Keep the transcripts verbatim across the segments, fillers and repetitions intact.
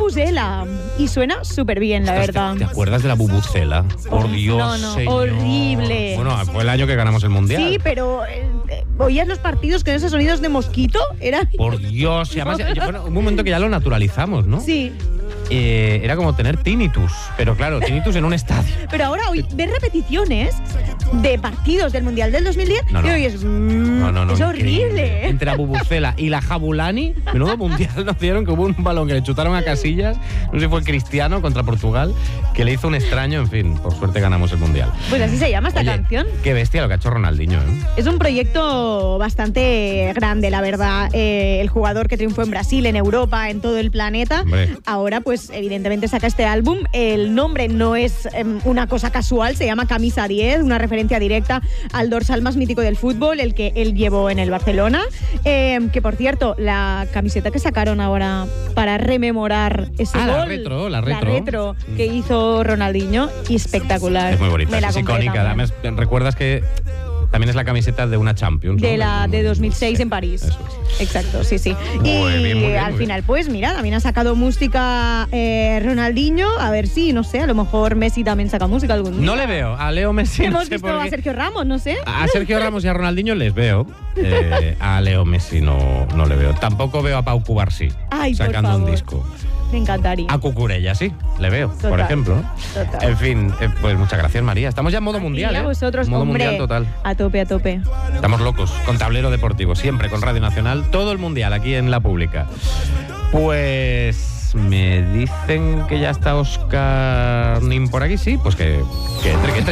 Vuvuzela. Y suena súper bien, la Ostras, verdad. ¿Te, ¿Te acuerdas de la Vuvuzela? Por Dios, no, no, señor. horrible. Bueno, fue el año que ganamos el Mundial. Sí, pero eh, eh, oías los partidos con esos sonidos de mosquito. Era... Por Dios. Y además, ya- bueno, un momento que ya lo naturalizamos, ¿no? Sí. Eh, era como tener tinnitus. Pero claro, tinnitus en un estadio. Pero ahora hoy ves repeticiones de partidos del Mundial del dos mil diez No, no. y oyes... mm, No, no, no. es increíble. horrible. Entre la Bubucela y la Jabulani, menudo mundial nos dieron, que hubo un balón que le chutaron a Casillas, no sé si fue Cristiano contra Portugal, que le hizo un extraño, en fin, por suerte ganamos el mundial. Pues así se llama esta Oye, canción. Qué bestia lo que ha hecho Ronaldinho, ¿eh? Es un proyecto bastante grande, la verdad. Eh, el jugador que triunfó en Brasil, en Europa, en todo el planeta. Hombre. Ahora, pues, evidentemente saca este álbum. El nombre no es eh, una cosa casual, se llama Camisa diez, una referencia directa al dorsal más mítico del fútbol, el que él llevó en el Barcelona. Eh, que, por cierto, la camiseta que sacaron ahora para rememorar ese Ah, la gol. retro, la retro. retro que hizo Ronaldinho, espectacular. Es muy bonita, Me la es compré icónica. también. Además, recuerdas que también es la camiseta de una Champions, ¿no? De la de dos mil seis en París. Eso es. Exacto, sí, sí. Muy y bien, muy bien, al muy final, pues mira, también ha sacado música eh, Ronaldinho. A ver si, no sé, a lo mejor Messi también saca música algún día. No le veo a Leo Messi. no Hemos sé visto por a qué. Sergio Ramos, no sé. A Sergio Ramos y a Ronaldinho les veo. Eh, a Leo Messi no, no le veo. Tampoco veo a Pau Cubarsí Ay, por sacando un favor. disco. Me encantaría. A Cucurella sí, le veo, por Total, ejemplo. total. En fin, eh, pues muchas gracias, María. Estamos ya en modo mundial, Y a ¿eh? vosotros, modo hombre, mundial total. a tope, a tope. Estamos locos, con Tablero Deportivo, siempre con Radio Nacional, todo el mundial aquí en La Pública. Pues me dicen que ya está Oscar Nin por aquí, sí, pues que, que entre, que entre.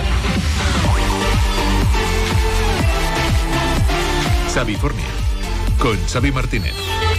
Xavifornia, con Xavi Martínez.